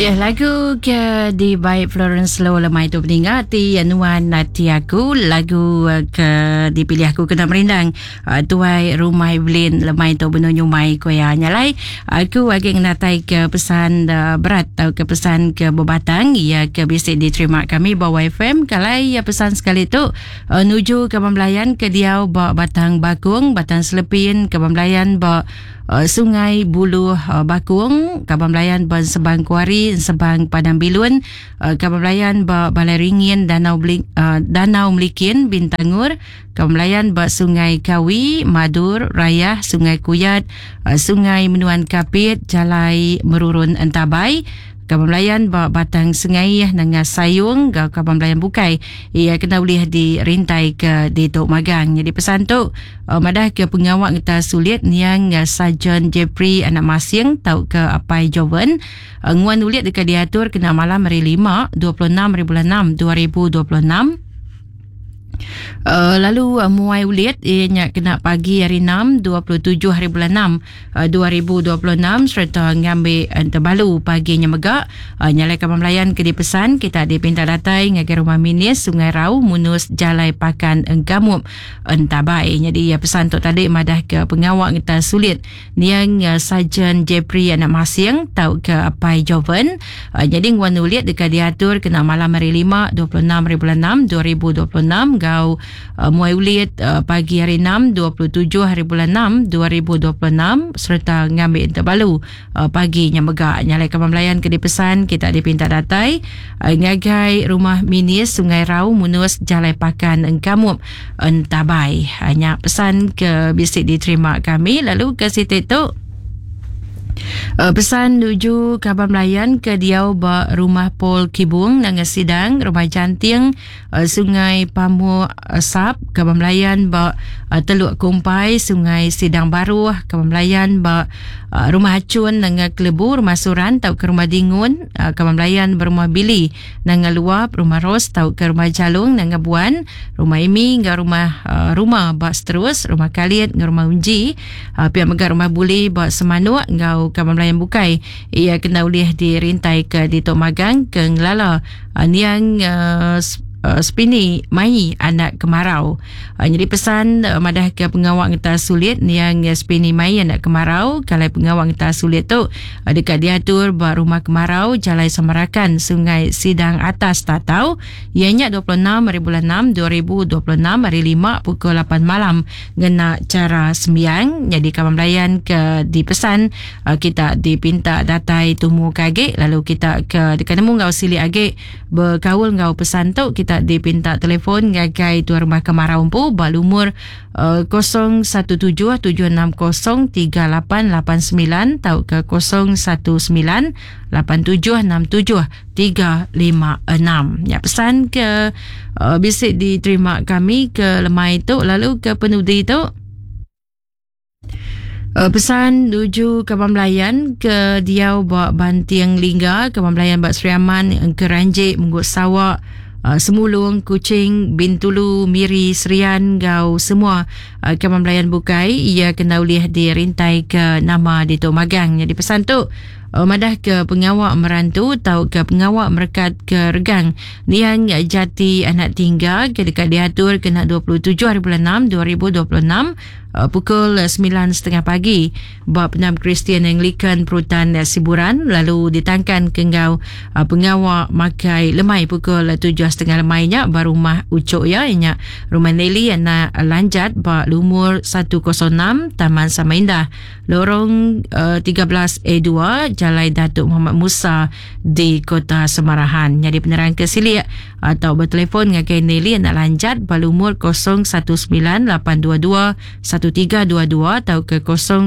Ya, lagu ke di baik Florence Low lemai tu peninggal ti anuan nati aku lagu ke dipilih aku kena merindang tuai rumai blin lemai tu benunyu mai koya nyalai aku lagi natai ke pesan berat atau ke pesan ke bebatang ya ke bisik diterima kami bawa FM kalai ya pesan sekali tu nuju ke pembelayan ke diau ba batang bakung batang selepin ke pembelayan ba Sungai Buluh Bakung, Kabang Melayan ban Sebang Kuari, Sebang Padang Bilun, Kabang Melayan ba Balai Ringin, Danau Melikin, Bintangur, Kabang Melayan ba Sungai Kawi, Madur, Rayah, Sungai Kuyat, Sungai Menuan Kapit, Jalai Merurun Entabai, Kabang Melayan ba Batang Sungai dengan Sayung ga Kabang Melayan Bukai ia kena boleh dirintai ke di Tok Magang. Jadi pesan tu madah ke pengawak kita sulit niang Sarjan Jeffrey anak Masing tau ke Apai Joven nguan ulit dekat diatur kena malam hari 5 26/6 2026. Lalu muai ulit ianya kena pagi hari 6 27 hari bulan 6 2026 serta ngambil terbalu paginya megak nyalai Kabang Melayan ke dipesan kita dipinta datai ngagai rumah minis Sungai Rau Munus Jalai Pakan Engkamup Entabai. Jadi ya pesan tu tadi madah ke pengawak kita sulit niang Sarjan Jeffrey anak Masing tau ke Apai Joven jadi nguan ulit dekat diatur kena malam hari 5 26 hari bulan 6 2026 gau muai ulit pagi hari 6 27 hari bulan 6 2026 serta ngambil terbalu paginya megak nyalai Kabang Melayan ke dipesan kita dipinta datai ngagai rumah minis Sungai Rau Munus Jalai Pakan Engkamup Entabai. Hanya pesan ke bisik diterima kami lalu ke situ tu pesan nuju Kabang Melayan ke diau ba rumah Pol Kibung nang sidang rumah Janting Sungai Pamu Sap Kabang Melayan ba Teluk Kumpai Sungai Sidang Baru Kabang Melayan ba rumah Hacun nang Kelebu rumah Suran tau ke rumah Dingun Kabang Melayan berumah Bili nang Luap rumah Ros tau ke rumah Jalung nang Buan rumah Imi ngah rumah ba Terus rumah Khalid ngah rumah Unji pihak megah rumah Buli ba Semanuk ngau Kabang Melayan Bukai ia kena boleh dirintai ke di Tok Magang ke Ngelala niang Spini Mai anak kemarau. Jadi pesan madah ke pengawak kita sulit niang Spini Mai anak kemarau kalau pengawak kita sulit tu dekat diatur ba rumah kemarau Jalai Samarakan Sungai Sidang Atas Tatau ianya 26 hari bulan 6 2026 hari 5 pukul 8 malam ngena cara sembiang. Jadi Kabang Melayan ke dipesan kita dipinta datai tumu kage lalu kita ke dekat nemu ngau sili age berkaul ngau pesan tu kita dipinta telefon ngagai tuan rumah kemarau empu balumur 0177603889 tau ke 0198767356. Ya pesan ke bisik diterima kami ke lemai tu lalu ke penudi tu pesan nuju Kabang Melayan ke diau ba Bantiang Lingga Kabang Melayan ba Sri Aman ke Ranjit Menggut Sawak Semulung, Kuching, Bintulu, Miri, Serian, Gau, semua Kabang Melayan Bukai ia kena boleh dirintai ke nama di Tok Magang. Jadi pesan tu madah ke pengawak merantu tau ke pengawak merekat ke Regang niang Jati anak tinggal ke dekat diatur kena 27 hari bulan 6 2026 pukul 9.30 pagi bab Penam Kristian Anglican Perutan Siburan lalu ditangkan ke ngau pengawak makai lemai pukul 7.30 lemainya baru rumah ucuk ya inya rumah Nelly anak Lanjat ba lumur 106 Taman Samaindah lorong 13A2 Jalai Datuk Muhammad Musa di Kota Semarahan. Jadi penerang ke silik atau bertelefon ngagai Nelly anak Lanjat ba lumur 019822 1322 atau ke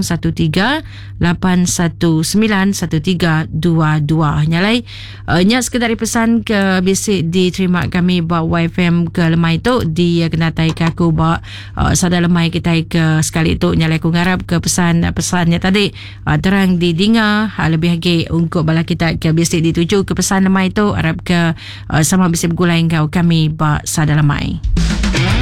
0138191322. Nyalai nya sekadar pesan ke bisik diterima kami ba YFM ke lemai tu di kenatai ke aku ba sada lemai kita ke sekali tu nyalai ku ngarap ke pesannya tadi terang didengar lebih lagi untuk bala kita ke bisik dituju ke pesan lemai tu harap ke sama bisik bergulai kau kami ba sada lemai.